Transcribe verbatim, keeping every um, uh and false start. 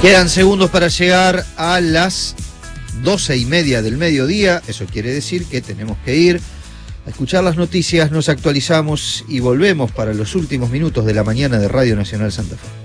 Quedan segundos para llegar a las doce y media del mediodía. Eso quiere decir que tenemos que ir a escuchar las noticias, nos actualizamos y volvemos para los últimos minutos de la mañana de Radio Nacional Santa Fe.